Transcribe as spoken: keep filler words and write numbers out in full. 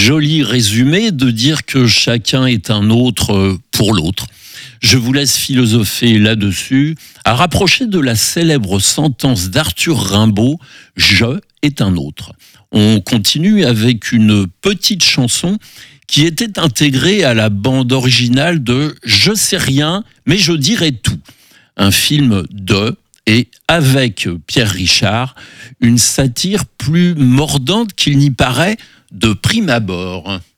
joli résumé de dire que chacun est un autre pour l'autre. Je vous laisse philosopher là-dessus, à rapprocher de la célèbre sentence d'Arthur Rimbaud, « Je est un autre ». On continue avec une petite chanson qui était intégrée à la bande originale de « Je sais rien, mais je dirai tout », un film de et avec Pierre Richard, une satire plus mordante qu'il n'y paraît de prime abord.